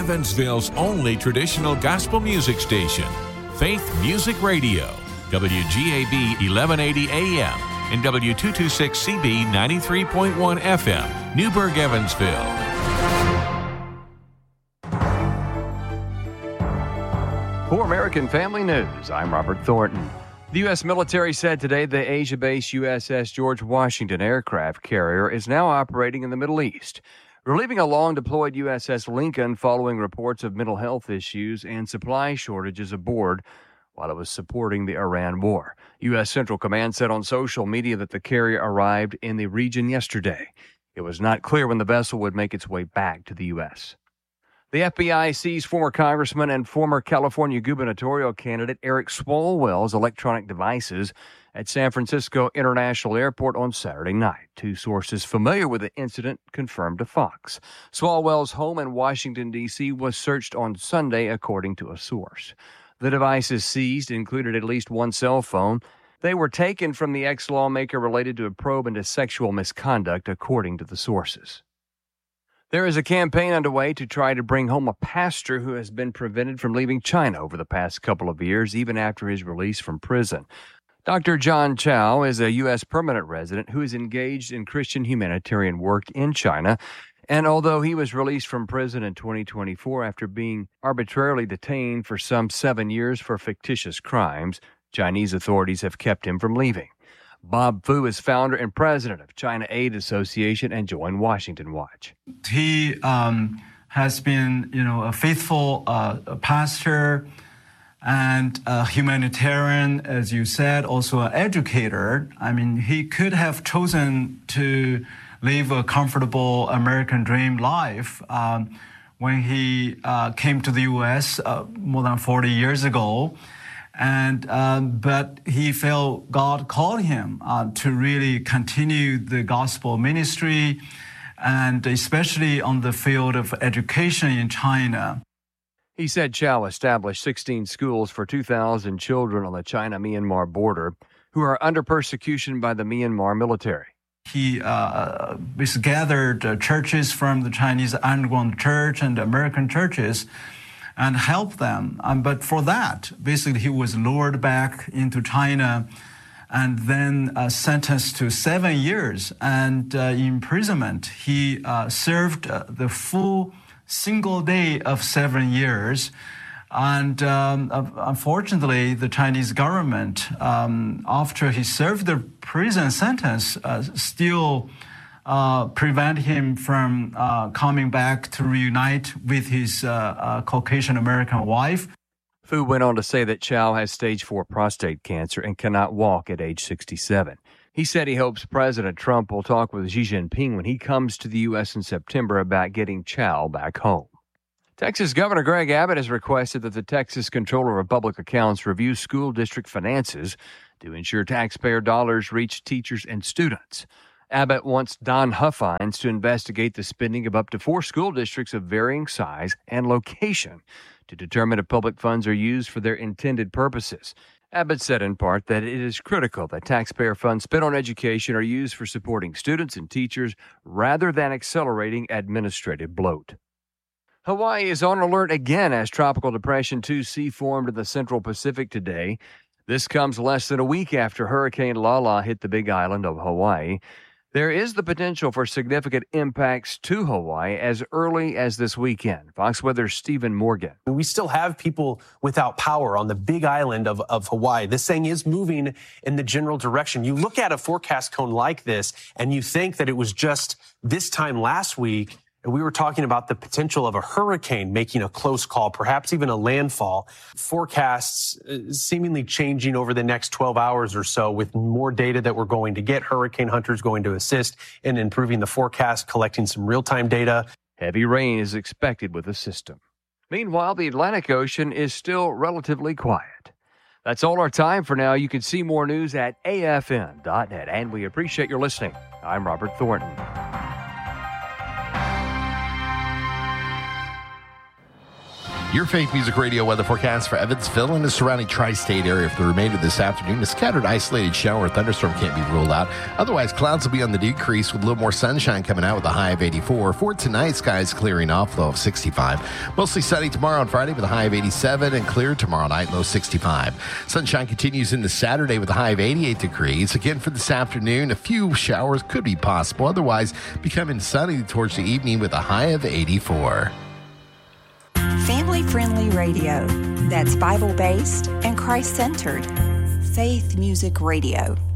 Evansville's only traditional gospel music station, Faith Music Radio, WGAB 1180 AM and W226CB 93.1 FM, Newburgh, Evansville. For American Family News, I'm Robert Thornton. The U.S. military said today the Asia-based USS George Washington aircraft carrier is now operating in the Middle East, relieving a long-deployed USS Lincoln following reports of mental health issues and supply shortages aboard while it was supporting the Iran war. U.S. Central Command said on social media that the carrier arrived in the region yesterday. It was not clear when the vessel would make its way back to the U.S. The FBI seized former congressman and former California gubernatorial candidate Eric Swalwell's electronic devices at San Francisco International Airport on Saturday night. Two sources familiar with the incident confirmed to Fox. Swalwell's home in Washington, D.C. was searched on Sunday, according to a source. The devices seized included at least one cell phone. They were taken from the ex-lawmaker related to a probe into sexual misconduct, according to the sources. There is a campaign underway to try to bring home a pastor who has been prevented from leaving China over the past couple of years, even after his release from prison. Dr. John Chow is a U.S. permanent resident who is engaged in Christian humanitarian work in China. And although he was released from prison in 2024 after being arbitrarily detained for some 7 years for fictitious crimes, Chinese authorities have kept him from leaving. Bob Fu is founder and president of China Aid Association and joined Washington Watch. He has been, a faithful pastor and a humanitarian, as you said, also an educator. I mean, he could have chosen to live a comfortable American dream life when he came to the U.S. More than 40 years ago. But he felt God called him to really continue the gospel ministry, and especially on the field of education in China. He said Chow established 16 schools for 2,000 children on the China-Myanmar border who are under persecution by the Myanmar military. He gathered churches from the Chinese underground church and American churches and help them. But for that, basically, he was lured back into China and then sentenced to 7 years and imprisonment. He served the full single day of 7 years. And unfortunately, the Chinese government, after he served the prison sentence, still prevent him from coming back to reunite with his Caucasian American wife. Fu went on to say that Chow has stage 4 prostate cancer and cannot walk at age 67. He said he hopes President Trump will talk with Xi Jinping when he comes to the U.S. in September about getting Chow back home. Texas Governor Greg Abbott has requested that the Texas Comptroller of Public Accounts review school district finances to ensure taxpayer dollars reach teachers and students. Abbott wants Don Huffines to investigate the spending of up to 4 school districts of varying size and location to determine if public funds are used for their intended purposes. Abbott said in part that it is critical that taxpayer funds spent on education are used for supporting students and teachers rather than accelerating administrative bloat. Hawaii is on alert again as Tropical Depression 2C formed in the Central Pacific today. This comes less than a week after Hurricane Lala hit the Big Island of Hawaii. There is the potential for significant impacts to Hawaii as early as this weekend. Fox Weather's Stephen Morgan. We still have people without power on the Big Island of Hawaii. This thing is moving in the general direction. You look at a forecast cone like this, and you think that it was just this time last week, and we were talking about the potential of a hurricane making a close call, perhaps even a landfall. Forecasts seemingly changing over the next 12 hours or so with more data that we're going to get. Hurricane hunters going to assist in improving the forecast, collecting some real-time data. Heavy rain is expected with the system. Meanwhile, the Atlantic Ocean is still relatively quiet. That's all our time for now. You can see more news at afn.net, and we appreciate your listening. I'm Robert Thornton. Your Faith Music Radio weather forecast for Evansville and the surrounding tri-state area for the remainder of this afternoon. A scattered, isolated shower or thunderstorm can't be ruled out. Otherwise, clouds will be on the decrease with a little more sunshine coming out with a high of 84. For tonight, skies clearing off, low of 65. Mostly sunny tomorrow and Friday with a high of 87 and clear tomorrow night, low 65. Sunshine continues into Saturday with a high of 88 degrees. Again, for this afternoon, a few showers could be possible. Otherwise, becoming sunny towards the evening with a high of 84. Family-friendly radio that's Bible-based and Christ-centered. Faith Music Radio.